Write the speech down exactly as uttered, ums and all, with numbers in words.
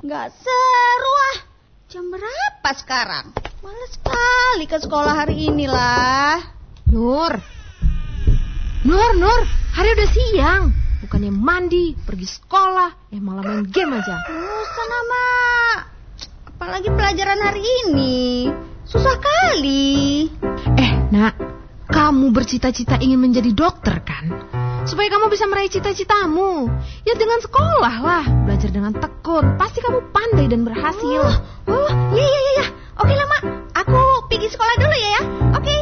Gak seru ah. Jam berapa sekarang? Males sekali ke sekolah hari ini lah. Nur, Nur, Nur, hari udah siang. Bukannya mandi, pergi sekolah, eh malah main game aja. Bosan ama. Apalagi pelajaran hari ini. Susah kali. Eh nak, kamu bercita-cita ingin menjadi dokter kan? Supaya kamu bisa meraih cita-citamu. Ya dengan sekolah lah, belajar dengan tekun. Pasti kamu pandai dan berhasil. Oh, oh iya, iya, iya. Oke lah, Mak. Aku pergi sekolah dulu ya, ya. Oke.